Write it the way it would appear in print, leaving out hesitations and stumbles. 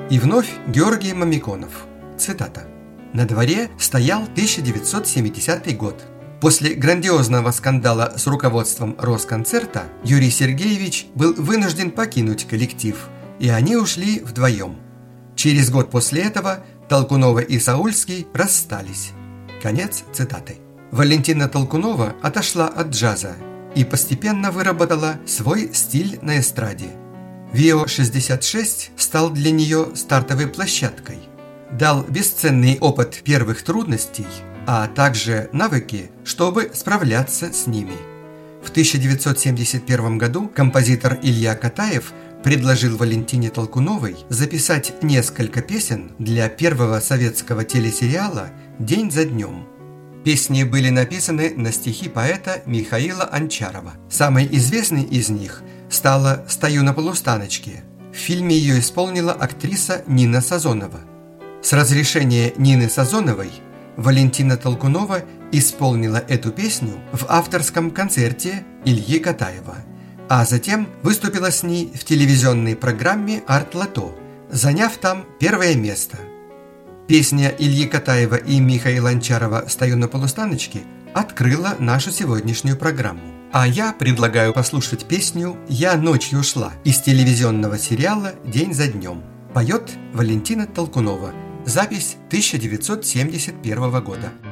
И вновь Георгий Мамиконов. Цитата. «На дворе стоял 1970 год. После грандиозного скандала с руководством Росконцерта Юрий Сергеевич был вынужден покинуть коллектив, и они ушли вдвоем. Через год после этого Толкунова и Саульский расстались». Конец цитаты. Валентина Толкунова отошла от джаза и постепенно выработала свой стиль на эстраде. ВИО-66 стал для нее стартовой площадкой, дал бесценный опыт первых трудностей, а также навыки, чтобы справляться с ними. В 1971 году композитор Илья Катаев предложил Валентине Толкуновой записать несколько песен для первого советского телесериала «День за днем». Песни были написаны на стихи поэта Михаила Анчарова. Самой известной из них стала «Стою на полустаночке». В фильме ее исполнила актриса Нина Сазонова. С разрешения Нины Сазоновой Валентина Толкунова исполнила эту песню в авторском концерте Ильи Катаева, а затем выступила с ней в телевизионной программе «Арт-Лото», заняв там первое место. Песня Ильи Катаева и Михаила Анчарова «Стою на полустаночке» открыла нашу сегодняшнюю программу. А я предлагаю послушать песню «Я ночью шла» из телевизионного сериала «День за днем». Поет Валентина Толкунова. Запись 1971 года.